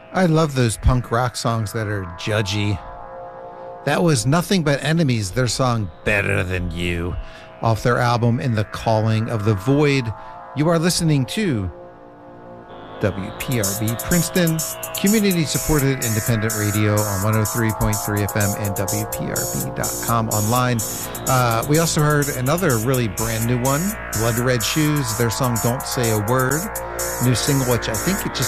I love those punk rock songs that are judgy. That was Nothing But Enemies, their song Better Than You, off their album In the Calling of the Void. You are listening to WPRB Princeton, community-supported independent radio on 103.3 FM and WPRB.com online. We also heard another really brand new one, Blood Red Shoes, their song Don't Say a Word, new single, which I think it just